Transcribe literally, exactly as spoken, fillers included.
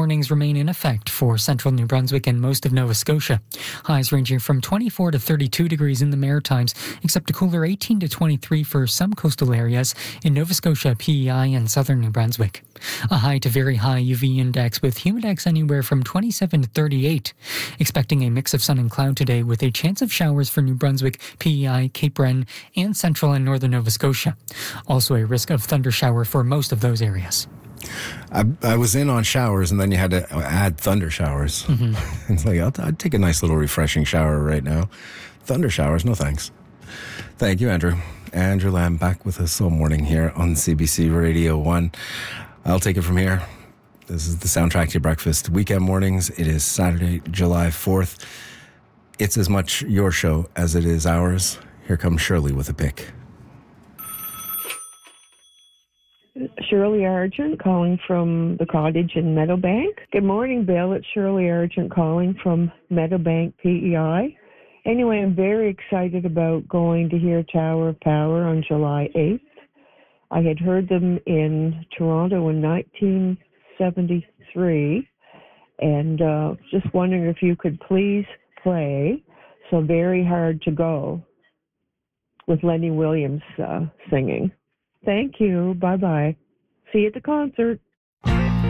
warnings remain in effect for central New Brunswick and most of Nova Scotia. Highs ranging from twenty-four to thirty-two degrees in the Maritimes, except a cooler eighteen to twenty-three for some coastal areas in Nova Scotia, P E I, and southern New Brunswick. A high to very high U V index with humidex anywhere from twenty-seven to thirty-eight. Expecting a mix of sun and cloud today with a chance of showers for New Brunswick, P E I, Cape Breton, and central and northern Nova Scotia. Also a risk of thunder shower for most of those areas. I, I was in on showers, and then you had to add thunder showers. Mm-hmm. It's like, I'll, I'd take a nice little refreshing shower right now. Thunder showers, no thanks. Thank you, Andrew. Andrew Lamb back with us all morning here on C B C Radio one. I'll take it from here. This is the soundtrack to your breakfast. Weekend mornings. It is Saturday, July fourth. It's as much your show as it is ours. Here comes Shirley with a pick. Shirley Argent calling from the cottage in Meadowbank. Good morning, Bill. It's Shirley Argent calling from Meadowbank, P E I. Anyway, I'm very excited about going to hear Tower of Power on July eighth. I had heard them in Toronto in nineteen seventy-three, and uh, just wondering if you could please play So Very Hard to Go with Lenny Williams uh, singing. Thank you. Bye-bye. See you at the concert.